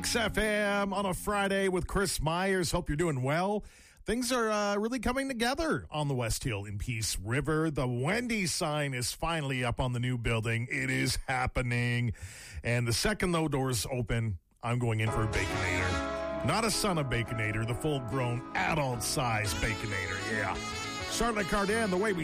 XFM on a Friday with Chris Myers. Hope you're doing well. Things are really coming together on the West Hill in Peace River. The Wendy's sign is finally up on the new building. It is happening. And the second those doors open, I'm going in for a Baconator. Not a son of Baconator, the full-grown, adult-size Baconator. Yeah. Charlotte Cardin, the way we